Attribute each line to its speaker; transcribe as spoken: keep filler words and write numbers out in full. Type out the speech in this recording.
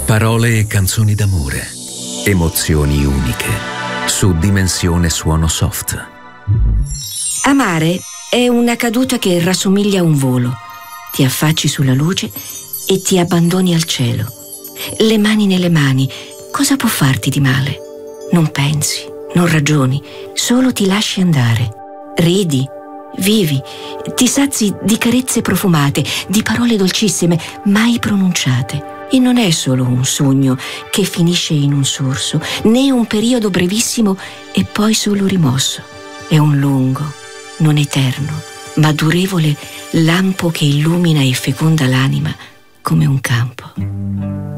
Speaker 1: Parole e canzoni d'amore, emozioni uniche, su Dimensione Suono Soft.
Speaker 2: Amare è una caduta che rassomiglia a un volo. Ti affacci sulla luce e ti abbandoni al cielo. Le mani nelle mani, cosa può farti di male? Non pensi, non ragioni, solo ti lasci andare. Ridi, vivi, ti sazi di carezze profumate, di parole dolcissime, mai pronunciate. E non è solo un sogno che finisce in un sorso, né un periodo brevissimo e poi solo rimosso. È un lungo, non eterno, ma durevole lampo che illumina e feconda l'anima come un campo.